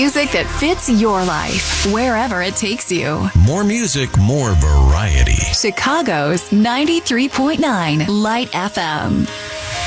music that fits your life, wherever it takes you. More music, more variety. Chicago's 93.9 Light FM.